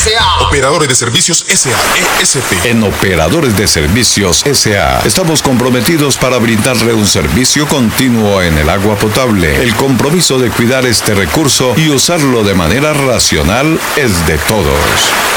S.A. Operadores de Servicios S.A. ESP. En Operadores de Servicios S.A. estamos comprometidos para brindarle un servicio continuo en el agua potable. El compromiso de cuidar este recurso y usarlo de manera racional es de todos.